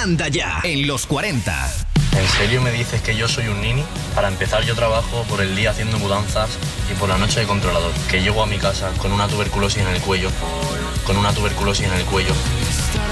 Anda ya, en los 40. ¿En serio me dices que yo soy un nini? Para empezar, yo trabajo por el día haciendo mudanzas y por la noche de controlador. Que llego a mi casa con una tuberculosis en el cuello.